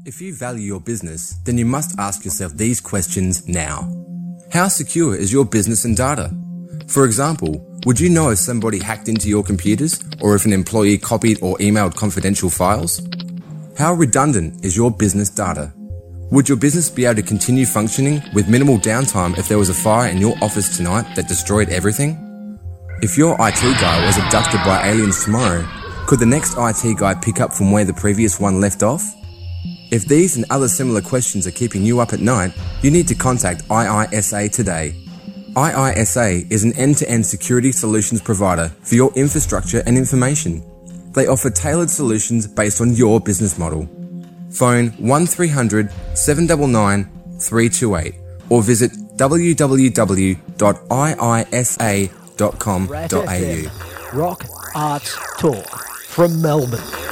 If you value your business, then you must ask yourself these questions now. How secure is your business and data? For example, would you know if somebody hacked into your computers or if an employee copied or emailed confidential files? How redundant is your business data? Would your business be able to continue functioning with minimal downtime if there was a fire in your office tonight that destroyed everything? If your IT guy was abducted by aliens tomorrow, could the next IT guy pick up from where the previous one left off? If these and other similar questions are keeping you up at night, you need to contact IISA today. IISA is an end-to-end security solutions provider for your infrastructure and information. They offer tailored solutions based on your business model. Phone 1300 799 328 or visit www.iisa.com.au. Rock Arts Talk from Melbourne.